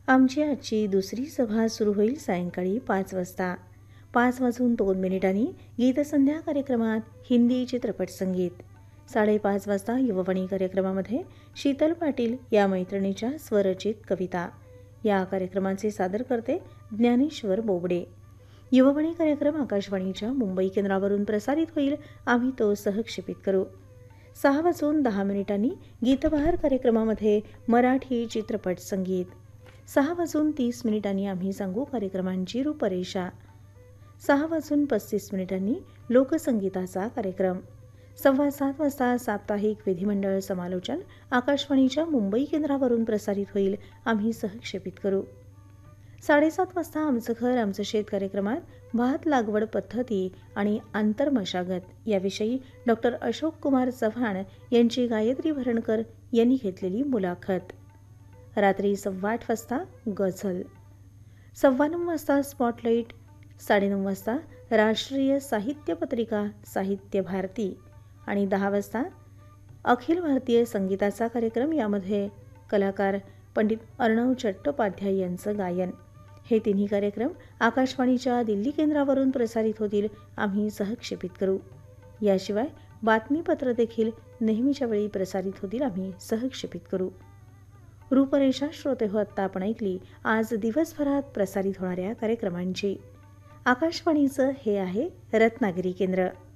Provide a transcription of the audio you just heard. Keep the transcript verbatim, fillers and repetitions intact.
आमची आजची दुसरी सभा सुरू होईल सायंकाळी पाच वाजता. पाच वाजून दोन मिनिटांनी गीतसंध्या कार्यक्रमात हिंदी चित्रपट संगीत. साडेपाच वाजता युववाणी कार्यक्रमामध्ये शीतल पाटील या मैत्रिणीच्या स्वरचित कविता. या कार्यक्रमाचे सादर करते ज्ञानेश्वर बोबडे. युववाणी कार्यक्रम आकाशवाणीच्या मुंबई केंद्रावरून प्रसारित होईल. आम्ही तो सहक्षेपित करू. सहा वाजून दहा मिनिटांनी गीतबहार कार्यक्रमामध्ये मराठी चित्रपट संगीत. सहा वाजून तीस मिनिटांनी आम्ही सांगू कार्यक्रमांची रूपरेषा. सहा वाजून पस्तीस मिनिटांनी लोकसंगीताचा कार्यक्रम. सव्वा सात वाजता साप्ताहिक विधिमंडळ समालोचन आकाशवाणीच्या मुंबई केंद्रावरून प्रसारित होईल. आम्ही सहक्षेपित करू. साडेसात वाजता आमचं घर आमचं शेत कार्यक्रमात भात लागवड पद्धती आणि आंतरमशागत याविषयी डॉक्टर अशोक कुमार चव्हाण यांची गायत्री भरणकर यांनी घेतलेली मुलाखत. रात्री सव्वा आठ वाजता गझल. सव्वा नऊ वाजता स्पॉटलाईट. साडेनऊ वाजता राष्ट्रीय साहित्य पत्रिका साहित्य भारती आणि दहा वाजता अखिल भारतीय संगीताचा कार्यक्रम. यामध्ये कलाकार पंडित अर्णव चट्टोपाध्याय यांचं गायन. हे तिन्ही कार्यक्रम आकाशवाणीच्या दिल्ली केंद्रावरून प्रसारित होतील. आम्ही सहक्षेपित करू. याशिवाय बातमीपत्र देखील नेहमीच्या वेळी प्रसारित होतील. आम्ही सहक्षेपित करू. रूपरेषा श्रोते हो आत्ता आपण ऐकली आज दिवसभरात प्रसारित होणाऱ्या कार्यक्रमांची. आकाशवाणीचं हे आहे रत्नागिरी केंद्र.